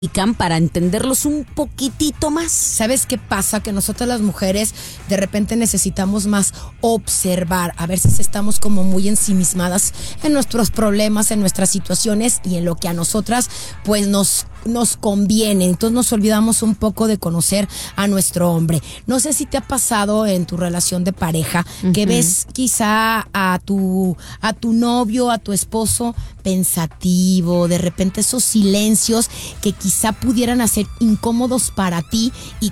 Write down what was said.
para entenderlos un poquitito más. ¿Sabes qué pasa? Que nosotras las mujeres de repente necesitamos más observar. A veces estamos como muy ensimismadas en nuestros problemas, en nuestras situaciones y en lo que a nosotras pues nos conviene. Entonces nos olvidamos un poco de conocer a nuestro hombre. No sé si te ha pasado en tu relación de pareja que ves quizá a tu novio, a tu esposo pensativo, de repente esos silencios que quizá pudieran ser incómodos para ti y